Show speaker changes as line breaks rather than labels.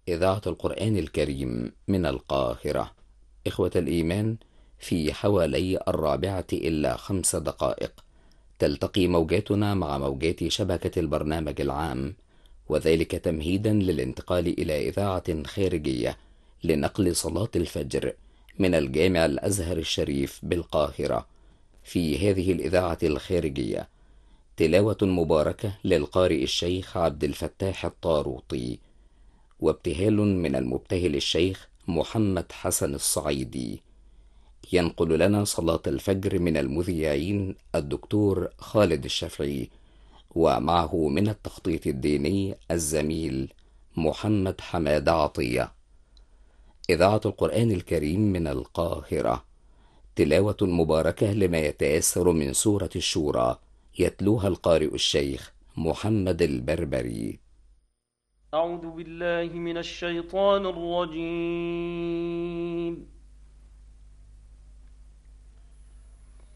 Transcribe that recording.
إذاعة القرآن الكريم من القاهرة. إخوة الإيمان، في حوالي 4:05 تلتقي موجاتنا مع موجات شبكة البرنامج العام، وذلك تمهيدا للانتقال إلى إذاعة خارجية لنقل صلاة الفجر من الجامع الأزهر الشريف بالقاهرة. في هذه الإذاعة الخارجية تلاوة مباركة للقارئ الشيخ عبد الفتاح الطاروطي، وابتهال من المبتهل الشيخ محمد حسن الصعيدي. ينقل لنا صلاة الفجر من المذيعين الدكتور خالد الشافعي، ومعه من التخطيط الديني الزميل محمد حماد عطية. إذاعة القرآن الكريم من القاهرة. تلاوة مباركة لما يتيسر من سورة الشورى، يتلوها القارئ الشيخ محمد البربري.
أعوذ بالله من الشيطان الرجيم.